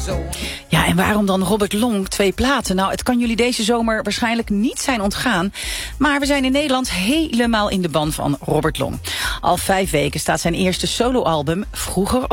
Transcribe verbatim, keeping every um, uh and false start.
Ja, en waarom dan Robert Long, twee platen? Nou, het kan jullie deze zomer waarschijnlijk niet zijn ontgaan. Maar we zijn in Nederland helemaal in de ban van Robert Long. Al vijf weken staat zijn eerste soloalbum Vroeger